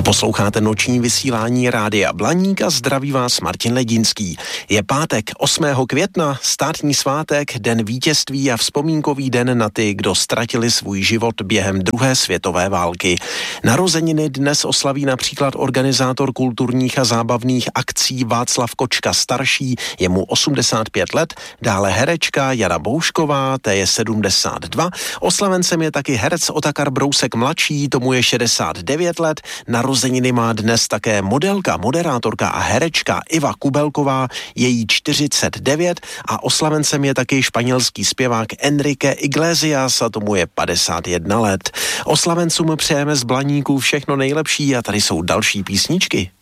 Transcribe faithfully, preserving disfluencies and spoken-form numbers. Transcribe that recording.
Posloucháte noční vysílání Rádia Blaník a zdraví vás Martin Ledinský. Je pátek osmého května, státní svátek, den vítězství a vzpomínkový den na ty, kdo ztratili svůj život během druhé světové války. Narozeniny dnes oslaví například organizátor kulturních a zábavných akcí Václav Kočka starší, je mu osmdesát pět let, dále herečka Jana Boušková, té je sedmdesát dva, oslavencem je taky herec Otakar Brousek mladší, tomu je šedesát devět let, narozeniny má dnes také modelka, moderátorka a herečka Iva Kubelková, její čtyřicet devět a oslavencem je taky španělský zpěvák Enrique Iglesias a tomu je padesát jedna let. Oslavencům přejeme z Blaníku všechno nejlepší a tady jsou další písničky.